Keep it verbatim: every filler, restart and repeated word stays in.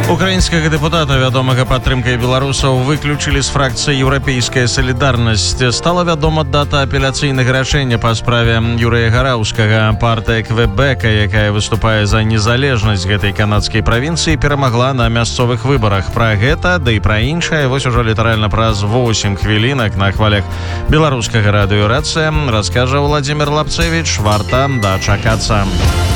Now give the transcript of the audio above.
Украінскага дэпутата, вядомага падтрымкай беларусаў, выключылі з фракцыі «Еўрапейская салідарнасць». Стала вядома дата апеляцыйнага рашэння па справе Юрыя Гараўскага. Партыя Квебека, якая выступае за незалежнасць гэтай канадскай правінцыі, перамагла на мясцовых выбарах. Пра гэта, да і пра іншае, вось ужо літаральна праз восем хвілінак на хвалях беларускага радыё «Рацыя» раскажа Владзімір Лапцевіч. Варта дачакацца.